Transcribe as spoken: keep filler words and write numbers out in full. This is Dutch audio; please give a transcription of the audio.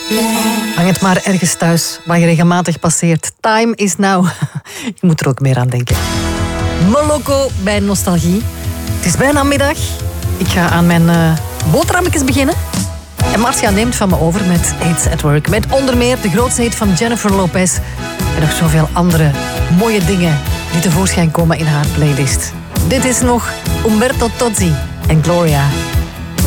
Hang het maar ergens thuis, waar je regelmatig passeert. Time is now. Ik moet er ook meer aan denken. Moloko bij Nostalgie. Het is bijna middag. Ik ga aan mijn uh, boterhammetjes beginnen. En Marcia neemt van me over met Hits at Work. Met onder meer de grootste hit van Jennifer Lopez. En nog zoveel andere mooie dingen die tevoorschijn komen in haar playlist. Dit is nog Umberto Tozzi en Gloria.